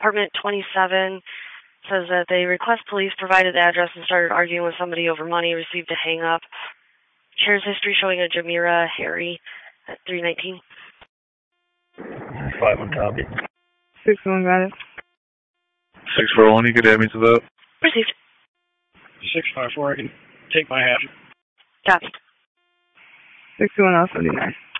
apartment 27 says that they request police provided the address and started arguing with somebody over money, received a hang-up. Shares history showing a Jamira Harry at 319. 5-1 copy. 6-1, got it. 641, you could add me to that. Received. 654, I can take my half. Copy. 6-1, I'll 79.